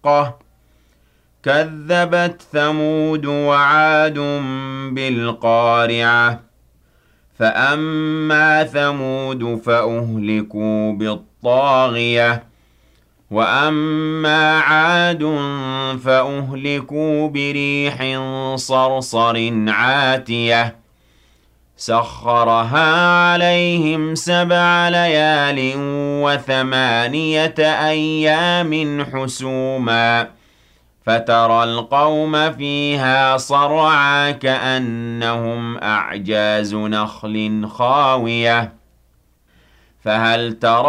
الصاخة كذبت ثمود وعاد بالقارعة فأما ثمود فأهلكوا بالطاغية وأما عاد فأهلكوا بريح صرصر عاتية سخرها عليهم 7 ليال و8 أيام حسوما فترى القوم فيها صرعى كأنهم أعجاز نخل خاوية فهل ترى